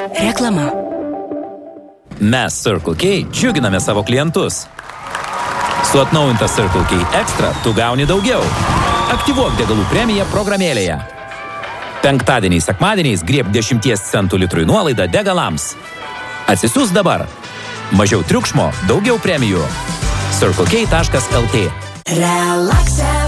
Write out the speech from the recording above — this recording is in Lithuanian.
Reklama. Mes Circle K džiuginame savo klientus. Su atnaujinta Circle K Extra tu gauni daugiau. Aktyvuok degalų premiją programėlėje. Penktadieniais, sekmadieniais grieb 10 centų litrui nuolaidą degalams. Atsisiųs dabar. Mažiau triukšmo, daugiau premijų. CircleK.lt. Relaxa.